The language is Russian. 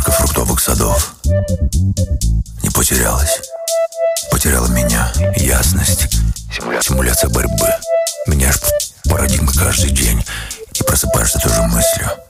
Ярмарка фруктовых садов. Не потерялась. Потеряла меня. Ясность. Симуляция борьбы. Меняешь парадигмы каждый день. И просыпаешься той же мыслью.